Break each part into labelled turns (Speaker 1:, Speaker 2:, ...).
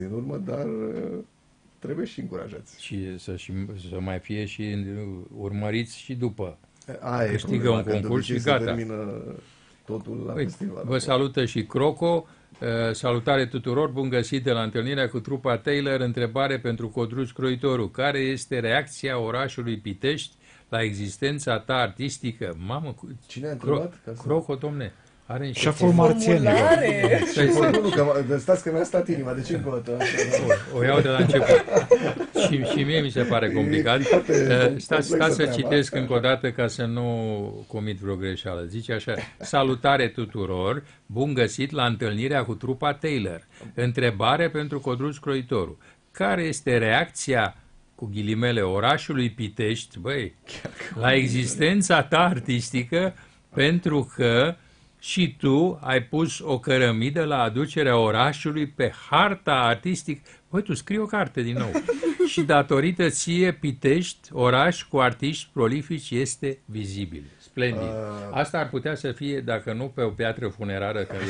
Speaker 1: din urmă, dar trebuie și încurajați.
Speaker 2: Și să mai fie și urmăriți și după.
Speaker 1: Aia
Speaker 2: Câștigă un concurs și gata.
Speaker 1: Se termină totul la festival.
Speaker 2: Vă salută și Croco. Salutare tuturor, bun găsit de la întâlnirea cu trupa Taylor. Întrebare pentru Codruț Croitoru. Care este reacția orașului Pitești la existența ta artistică? Mamă,
Speaker 1: cine a întrebat?
Speaker 2: Croco, domne. Are niște
Speaker 3: Șeful marțienilor.
Speaker 1: Stați că mi-a stat inima, deci încă o dată.
Speaker 2: O iau de la început. Și mie mi se pare complicat. Stați să citesc încă o dată ca să nu comit vreo greșeală. Zice așa: salutare tuturor, bun găsit la întâlnirea cu trupa Taylor. Întrebare pentru Codruț Croitoru. Care este reacția, cu ghilimele, orașului Pitești, băi, la existența ta artistică, pentru că și tu ai pus o cărămidă la aducerea orașului pe harta artistică. Băi, tu scrii o carte din nou. Și datorită ție, Pitești, oraș cu artiști prolifici, este vizibil. Splendid. Asta ar putea să fie, dacă nu pe o piatră funerară, că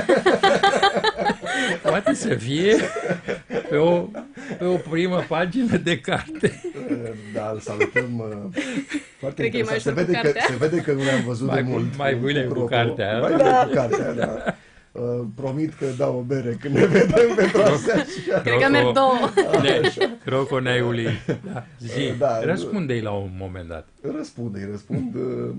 Speaker 2: poate să fie pe o primă pagină de carte.
Speaker 1: Da, îl salutăm. Foarte
Speaker 4: Cred că e mai ușor cu cartea.
Speaker 1: Se vede că nu le-am văzut de mult.
Speaker 2: Mai bine cu cartea.
Speaker 1: Mai bine cu cartea, da. Promit că dau o bere când ne vedem pentru astea.
Speaker 4: Cred că merg două.
Speaker 2: Croco Neiului. Da. Zi,
Speaker 1: Da,
Speaker 2: răspunde-i la un moment dat.
Speaker 1: Răspund.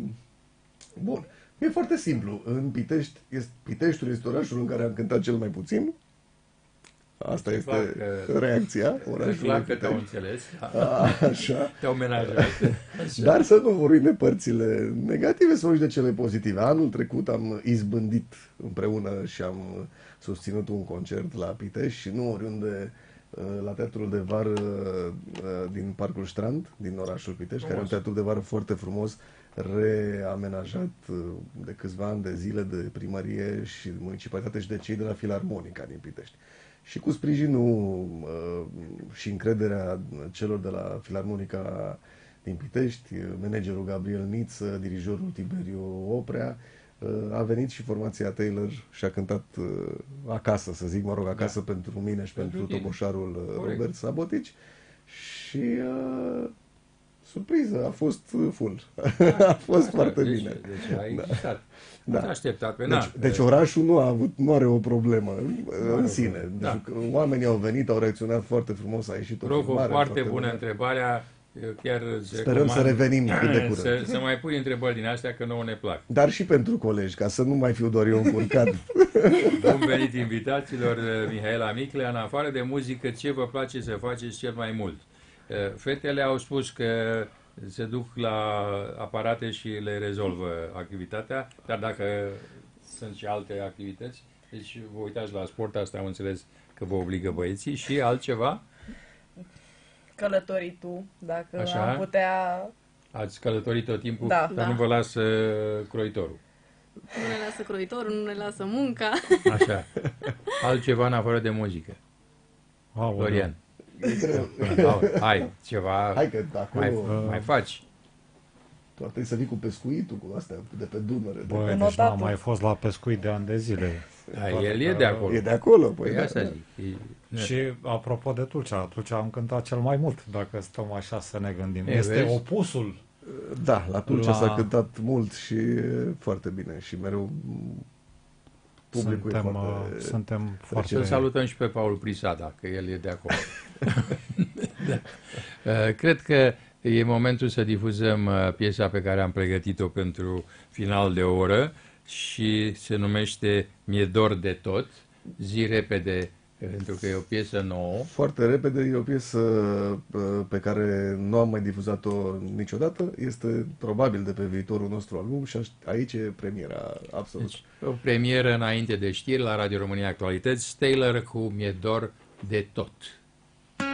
Speaker 1: Bun. E foarte simplu. În Pitești, Piteștiul este orașul în care am cântat cel mai puțin. Asta este reacția orașului.
Speaker 2: Clar că te-au înțeles.
Speaker 1: Așa.
Speaker 2: Te-au menajat.
Speaker 1: Dar să nu vorbim de părțile negative, să vorbim de cele pozitive. Anul trecut am izbândit împreună și am susținut un concert la Pitești și nu oriunde, la Teatrul de Vară din Parcul Strand, din orașul Pitești, care e un teatru de vară foarte frumos, reamenajat de câțiva ani de zile de primărie și de municipalitate și de cei de la Filarmonica din Pitești. Și cu sprijinul și încrederea celor de la Filarmonica din Pitești, managerul Gabriel Niță, dirijorul Tiberiu Oprea, a venit și formația Taylor și a cântat acasă, să zic, acasă, da, pentru mine și pentru toboșarul Robert Sabotici. Și surpriză, a fost full. A fost foarte bine.
Speaker 2: Deci a existat.
Speaker 1: Da.
Speaker 2: Așteptat pe
Speaker 1: deci orașul nu are o problemă în sine. Deci oamenii au venit, au reacționat foarte frumos, a ieșit o
Speaker 2: filmare foarte bună întrebarea. Chiar
Speaker 1: sperăm să revenim cât de curând.
Speaker 2: Să mai pui întrebări din astea, că nouă ne plac.
Speaker 1: Dar și pentru colegi, ca să nu mai fiu doar eu încurcat.
Speaker 2: Bun venit invitaților, Mihaela Miclea. În afară de muzică, ce vă place să faceți cel mai mult? Fetele au spus că se duc la aparate și le rezolvă activitatea, dar dacă sunt și alte activități, deci vă uitați la sport, asta am înțeles că vă obligă băieții, și altceva?
Speaker 4: Călătoritul, dacă
Speaker 2: așa?
Speaker 4: Am putea...
Speaker 2: Ați călătorit tot timpul,
Speaker 4: da,
Speaker 2: dar nu vă lasă croitorul.
Speaker 5: Nu ne lasă croitorul, nu ne lasă munca.
Speaker 2: Așa. Altceva în afară de muzică. Florian. Hai, ceva.
Speaker 1: Hai că acolo
Speaker 2: mai faci.
Speaker 1: Tu ar trebui să vii cu pescuitul, cu astea, de pe Dunăre.
Speaker 3: Băi, deci n-am mai fost la pescuit de ani de zile.
Speaker 2: El e de acolo.
Speaker 1: E de acolo, păi
Speaker 2: asta zic.
Speaker 3: Și apropo de Tulcea, Tulcea am cântat cel mai mult, dacă stăm așa să ne gândim. Este opusul.
Speaker 1: Da, la Tulcea s-a cântat mult și foarte bine și mereu publicul
Speaker 3: suntem foarte...
Speaker 2: Să-l salutăm și pe Paul Prisada, că el e de acolo. Da. Cred că e momentul să difuzăm piesa pe care am pregătit-o pentru final de oră și se numește Mi-e dor de tot. Zi repede, pentru că e o piesă nouă.
Speaker 1: Foarte repede, e o piesă pe care nu am mai difuzat-o niciodată. Este probabil de pe viitorul nostru album și aici e premiera, absolut.
Speaker 2: Deci, o premieră înainte de știri la Radio România Actualități, Taylor cu Mi-e dor de tot.